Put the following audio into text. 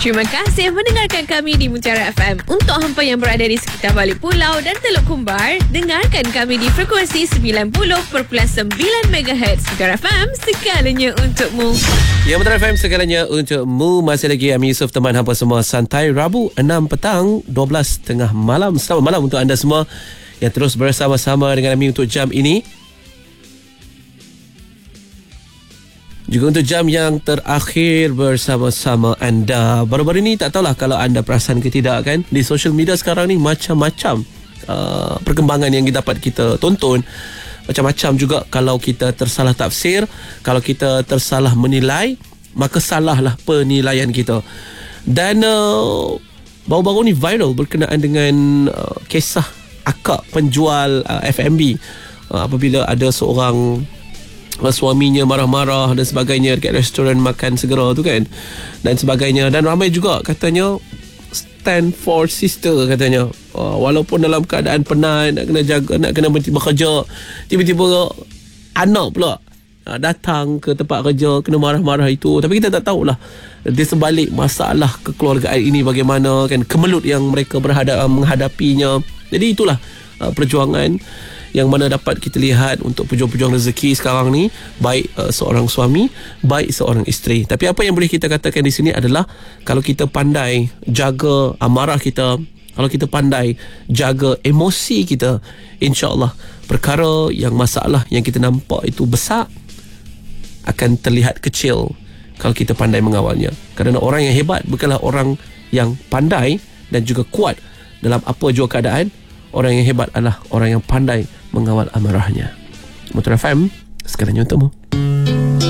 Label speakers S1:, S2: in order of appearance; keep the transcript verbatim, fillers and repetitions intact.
S1: Terima kasih mendengarkan kami di Mutiara F M. Untuk hampa yang berada di sekitar Balik Pulau dan Teluk Kumbar, dengarkan kami di frekuensi sembilan puluh perpuluhan sembilan megahertz. Mutiara F M, segalanya untukmu.
S2: Ya, Mutiara F M, segalanya untukmu. Masih lagi Ami Yusof, teman hampa semua. Santai Rabu enam petang, dua belas tengah malam. Selamat malam untuk anda semua yang terus bersama-sama dengan Ami untuk jam ini. Juga untuk jam yang terakhir bersama-sama anda. Baru-baru ni tak tahulah kalau anda perasan ke tidak kan, di social media sekarang ni macam-macam uh, perkembangan yang dapat kita tonton. Macam-macam juga kalau kita tersalah tafsir, kalau kita tersalah menilai, maka salahlah penilaian kita. Dan uh, baru-baru ni viral berkenaan dengan uh, kisah akak penjual uh, F and B uh, apabila ada seorang suaminya marah-marah dan sebagainya dekat restoran makan segera tu kan, dan sebagainya. Dan ramai juga katanya stand for sister katanya. uh, Walaupun dalam keadaan penat, nak kena jaga, nak kena berhenti bekerja, tiba-tiba anak pula uh, datang ke tempat kerja, kena marah-marah itu. Tapi kita tak tahulah di sebalik masalah kekeluargaan ini bagaimana kan, kemelut yang mereka berhadap, menghadapinya. Jadi itulah uh, perjuangan yang mana dapat kita lihat untuk pejuang-pejuang rezeki sekarang ni, baik uh, seorang suami, baik seorang isteri. Tapi apa yang boleh kita katakan di sini adalah kalau kita pandai jaga amarah kita, kalau kita pandai jaga emosi kita, insya-Allah perkara yang masalah yang kita nampak itu besar akan terlihat kecil kalau kita pandai mengawalnya. Kerana orang yang hebat bukanlah orang yang pandai dan juga kuat dalam apa jua keadaan. Orang yang hebat adalah orang yang pandai mengawal amarahnya. Mutiara F M, segalanya untukmu.